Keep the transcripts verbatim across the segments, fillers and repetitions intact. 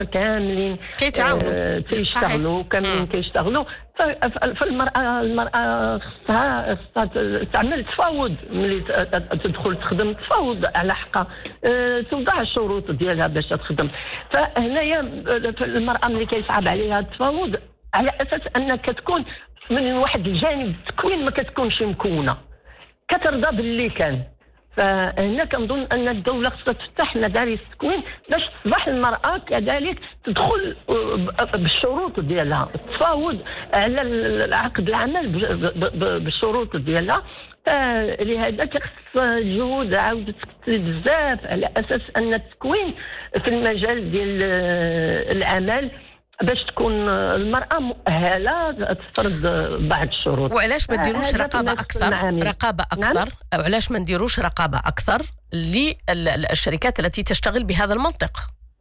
كاملين كيتعاونوا آه كيشتغلوا كاملين كيشتغلوا. فالمرأة المرأة خصها خصها تعمل تفاوض ملي تدخل تخدم، تفاوض على حقها، آه توضع الشروط ديالها باش تخدم. فهنايا المرأة ملي كيصعب عليها التفاوض على اساس انك تكون من واحد الجانب التكوين ما كتكونش مكونه، كترضى باللي كان. فهنا كنظن ان الدوله خصها تفتح مدارس التكوين باش تصبح المراه كذلك تدخل بالشروط ديالها، التفاوض على عقد العمل بالشروط ديالها. لهذا كيخص جهود عاود بزاف على اساس ان التكوين في المجال ديال العمل باش تكون المرأة مؤهلة تفرض بعض الشروط. وعلاش ما نديروش رقابة أكثر رقابة أكثر نعم؟ وعلاش ما نديروش رقابة أكثر للشركات التي تشتغل بهذا المنطق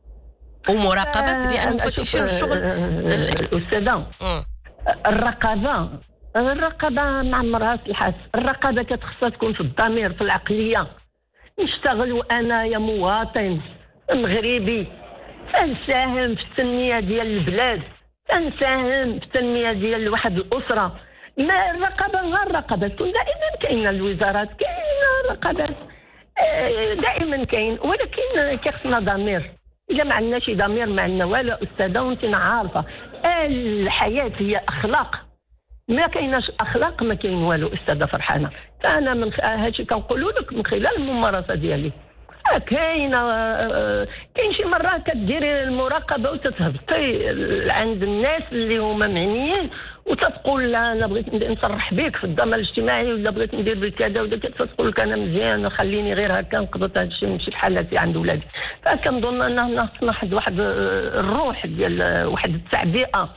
ومراقبة لأن مفتشين الشغل الأستاذة الرقابة الرقابة ما عمرها صلحات. الرقابة كتخصها تكون في الضمير، في العقلية. نشتغل وأنا يا مواطن مغربي تنساهم في التنمية ديال البلاد، تنساهم في التنمية ديال واحد الأسرة. ما الرقابة غير الرقابة تكون دائما كاينة، الوزارات كاينة رقابات دائما كاين، ولكن كيخصنا ضمير. إلا ما عندناش ضمير ما عندنا والو أستاذة. وأنت عارفة الحياة هي أخلاق، ما كايناش أخلاق ما كاين والو أستاذة فرحانة. فأنا من هادشي كنقولوا لك من خلال الممارسة ديالي. كاين كاين شي مرات كديري المراقبه وتتهبطي عند الناس اللي هما معنيين وتتقول لا انا بغيت نصرح بك في الضمان الاجتماعي ولا بغيت ندير بك كذا ولا كتقول لك انا مزيان خليني غير هكا نقبض هذا الشيء نمشي لحالاتي عند ولادي. فكنظن ان خصنا واحد الروح ديال واحد التعبئه،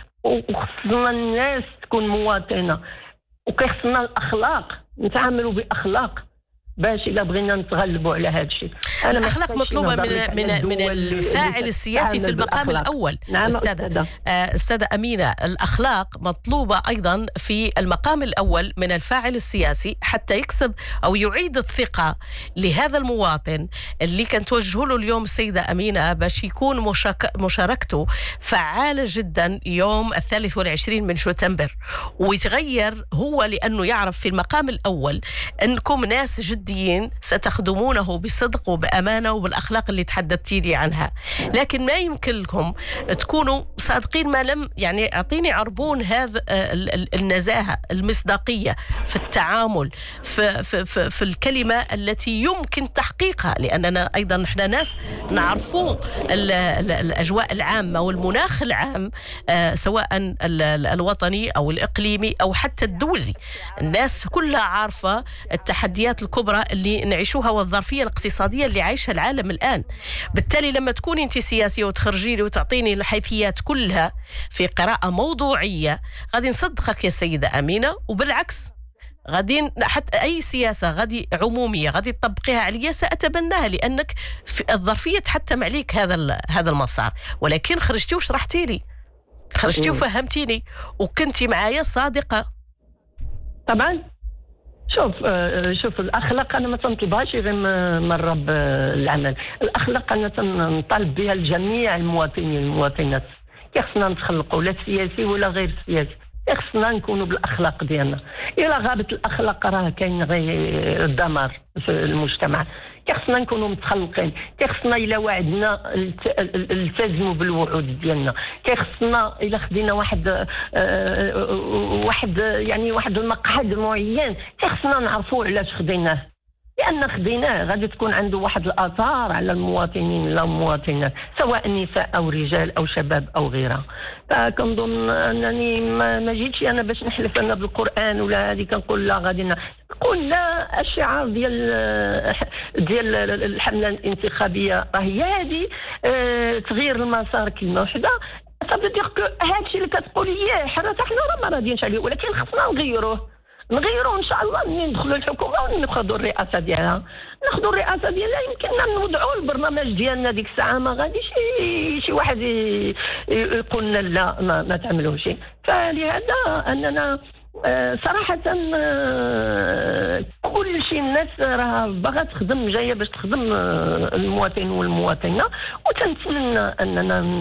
وخصنا الناس تكون مواطنه، وكيخصنا الاخلاق نتعاملوا باخلاق باش الا بغينا نتغلبوا على هذا الشيء. الاخلاق مطلوبه من من من الفاعل السياسي في المقام الاول. نعم استاذه استاذه امينه، الاخلاق مطلوبه ايضا في المقام الاول من الفاعل السياسي حتى يكسب او يعيد الثقه لهذا المواطن اللي كان توجه له اليوم السيده امينه باش يكون مشاركته فعاله جدا يوم الثالث والعشرين من شتنبر، ويتغير هو لانه يعرف في المقام الاول انكم ناس جدا ستخدمونه بصدق وبأمانة وبالأخلاق اللي تحدثتي لي عنها. لكن ما يمكن لكم تكونوا صادقين ما لم يعني أعطيني عربون هذا النزاهة، المصداقية في التعامل، في, في, في, في الكلمة التي يمكن تحقيقها، لأننا أيضا نحن ناس نعرفوا الأجواء العامة والمناخ العام سواء الوطني أو الإقليمي أو حتى الدولي. الناس كلها عارفة التحديات الكبرى اللي نعيشوها والظرفية الاقتصادية اللي عايشها العالم الآن. بالتالي لما تكوني انت سياسية وتخرجي لي وتعطيني الحيثيات كلها في قراءة موضوعية غادي نصدقك يا سيدة أمينة، وبالعكس غادي حتى أي سياسة غادي عمومية غادي تطبقيها عليا سأتبناها، لأنك في الظرفية تحتم عليك هذا هذا المسار. ولكن خرجتي وشرحتي لي، خرجتي وفهمتيني وكنتي معايا صادقة. طبعا شوف شوف الاخلاق انا ما تنطلبهاش غير من رب العمل. الاخلاق انا تنطالب بها لجميع المواطنين المواطنات. كيخصنا نتخلقوا لا سياسي ولا غير سياسي، خصنا نكونوا بالاخلاق ديالنا. الا غابت الاخلاق راه كاين غير الدمار في المجتمع. كيخصنا نكونوا متخلقين، كيخصنا الا وعدنا نلتزموا بالوعود ديالنا، كيخصنا الا خدينا واحد أه واحد يعني واحد المقعد معين كيخصنا نعرفوا علاش خديناه، لان خديناه غادي تكون عنده واحد الاثار على المواطنين ولا المواطنات سواء نساء او رجال او شباب او غيرها. فكنظن انني ما جيتش انا باش نحلف انا بالقران ولا هذه كنقول لا غادي نقول لا. الشعار ديال ديال الحمله الانتخابيه راهي هذه اه تغيير المسار كلمه وحده. صافي دير كو هادشي اللي كتقولي ياه حنا حتى حنا راه ما راضيينش عليه، ولكن خصنا نغيروه نغيروا ان شاء الله ملي ندخلوا الحكومه وناخذوا الرئاسه ديالها ناخذوا الرئاسه ديالها يمكننا نوضعوا البرنامج ديالنا ديك الساعه. ما غاديش شي واحد يقول لنا لا ما, ما تعملوش. فلهذا اننا صراحه كل شيء الناس راه باغا تخدم جايه باش تخدم المواطن والمواطنه، وتنتمنى اننا